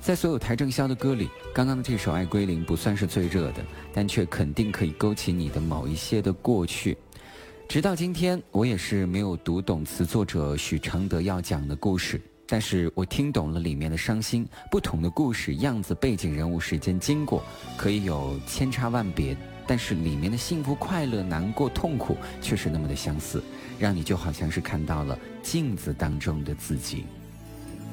在所有台正宵的歌里，刚刚的这首《爱归零》不算是最热的，但却肯定可以勾起你的某一些的过去。直到今天，我也是没有读懂词作者许常德要讲的故事，但是我听懂了里面的伤心。不同的故事样子、背景人物、时间经过可以有千差万别，但是里面的幸福、快乐、难过、痛苦却是那么的相似，让你就好像是看到了镜子当中的自己。